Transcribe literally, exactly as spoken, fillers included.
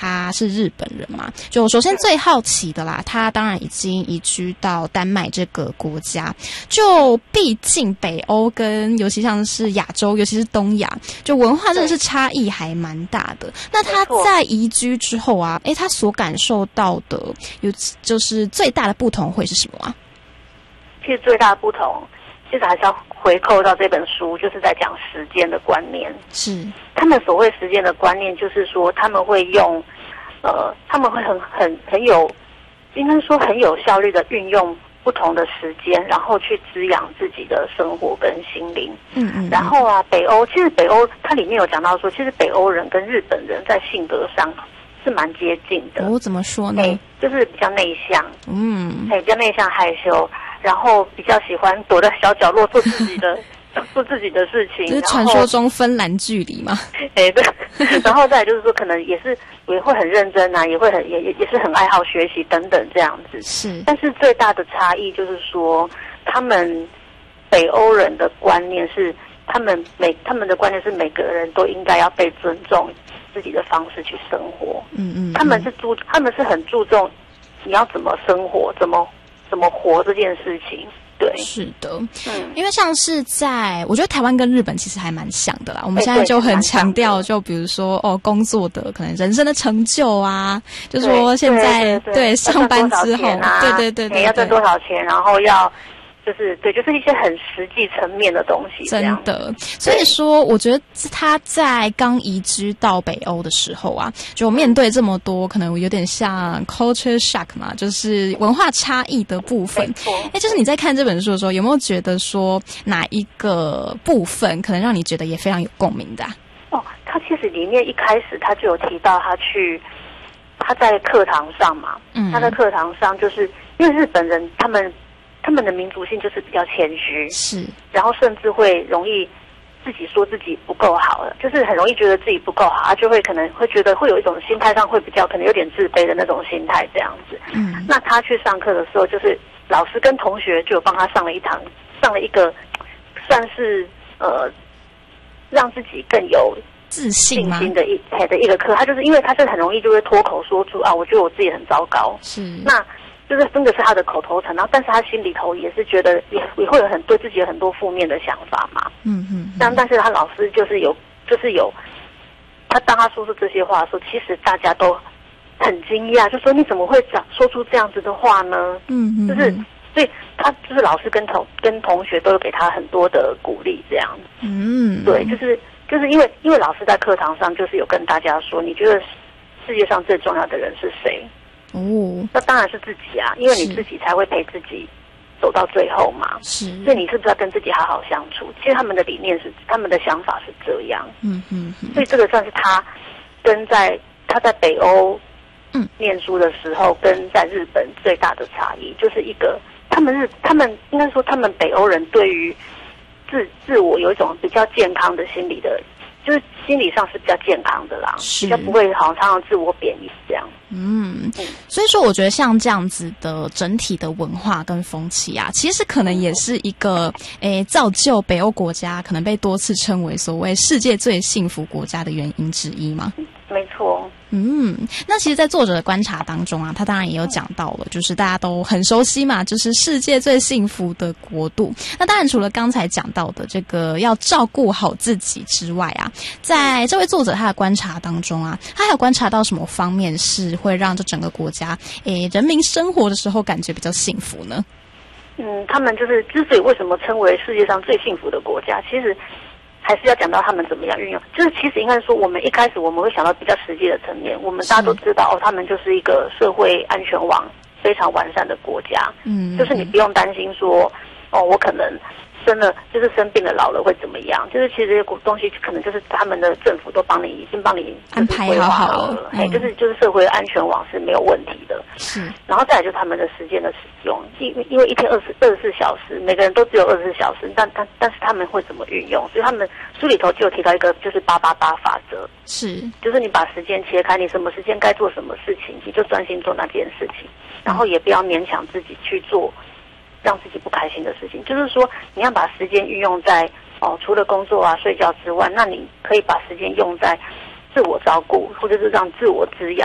他是日本人嘛，就首先最好奇的啦，他当然已经移居到丹麦这个国家，就毕竟北欧跟尤其像是亚洲，尤其是东亚，就文化真的是差异还蛮大的。那他在移居之后啊，诶，他所感受到的有就是最大的不同会是什么啊？ 其实最大的不同，其实还是要回扣到这本书，就是在讲时间的观念。 是他们所谓时间的观念，就是说他们会用，呃，他们会很很很有，应该说很有效率的运用不同的时间，然后去滋养自己的生活跟心灵。 嗯 嗯, 嗯。 然后啊，北欧其实北欧它里面有讲到说，其实北欧人跟日本人在性格上是蛮接近的。 哦，怎么说呢？ 就是比较内向， 嗯， 比较内向害羞。然后比较喜欢躲在小角落做自己的做自己的事情， 就是传说中芬兰距离嘛。 哎，对。然后再来就是说，可能也是也会很认真啊，也会很也也是很爱好学习等等这样子。 是。但是最大的差异就是说，他们北欧人的观念是，他们每他们的观念是每个人都应该要被尊重，自己的方式去生活。 嗯 嗯, 嗯。 他们是注他们是很注重你要怎么生活，怎么。怎么活这件事情，对， 是的， 嗯， 因为像是在，我觉得台湾跟日本其实还蛮像的啦。我们现在就很强调，就比如说哦，工作的可能人生的成就啊，就说现在 对, 对, 对, 对上班之后， 啊、 对对对 对, 对， 要挣多少钱，然后要。就是对，就是一些很实际层面的东西， 真的。所以说，我觉得他在刚移居到北欧的时候啊，就面对这么多可能有点像 culture shock 嘛，就是文化差异的部分。哎，就是你在看这本书的时候，有没有觉得说哪一个部分可能让你觉得也非常有共鸣的、啊？ 哦，他其实里面一开始他就有提到他去他在课堂上嘛，嗯，他在课堂上就是因为日本人他们。他们的民族性就是比较谦虚， 是， 然后甚至会容易自己说自己不够好了，就是很容易觉得自己不够好，他就会可能会觉得会有一种心态上会比较可能有点自卑的那种心态这样子。 嗯， 那他去上课的时候，就是老师跟同学就有帮他上了一堂，上了一个算是呃让自己更有自信心的一的一个课。他就是因为他是很容易就会脱口说出啊，我觉得我自己很糟糕， 是那。就是真的是他的口头禅，然后但是他心里头也是觉得也也会有很对自己有很多负面的想法嘛。 嗯嗯。 但但是他老师就是有就是有，他当他说出这些话的时候，其实大家都很惊讶，就说你怎么会讲说出这样子的话呢？ 嗯嗯。 就是所以他就是老师跟同跟同学都有给他很多的鼓励，这样。 嗯。 对，就是就是因为因为老师在课堂上就是有跟大家说，你觉得世界上最重要的人是谁？ 哦， 那当然是自己啊，因为你自己才会陪自己走到最后嘛。 是， 所以你是不是要跟自己好好相处？其实他们的理念是，他们的想法是这样。 嗯嗯嗯。 所以这个算是他跟在他在北欧嗯念书的时候，跟在日本最大的差异，就是一个他们日他们应该说他们北欧人对于自自我有一种比较健康的心理的。就是心理上是比较健康的啦，比较不会好像常常自我贬义这样。 嗯，所以说我觉得像这样子的整体的文化跟风气啊，其实可能也是一个诶造就北欧国家可能被多次称为所谓世界最幸福国家的原因之一吗？ 没错。 嗯，那其实在作者的观察当中啊，他当然也有讲到了，就是大家都很熟悉嘛，就是世界最幸福的国度。那当然除了刚才讲到的这个要照顾好自己之外啊，在这位作者他的观察当中啊，他还有观察到什么方面是会让这整个国家诶人民生活的时候感觉比较幸福呢？ 嗯，他们就是之所以为什么称为世界上最幸福的国家，其实还是要讲到他们怎么样运用，就是其实应该说，我们一开始我们会想到比较实际的层面，我们大家都知道哦，他们就是一个社会安全网非常完善的国家，嗯，就是你不用担心说，哦，我可能生了就是生病了老了会怎么样，就是其实这些东西可能就是他们的政府都帮你已经帮你安排好好了， 哎、嗯，就是就是社会安全网是没有问题的， 是， 然后再来就是他们的时间的使用，因因为一天二十二十四小时，每个人都只有二十四小时，但但但是他们会怎么运用？所以他们书里头就有提到一个就是八八八法则， 是， 就是你把时间切开，你什么时间该做什么事情，你就专心做那件事情，然后也不要勉强自己去做让自己不开心的事情。就是说，你要把时间运用在哦，除了工作啊、睡觉之外，那你可以把时间用在自我照顾，或者是让自我滋养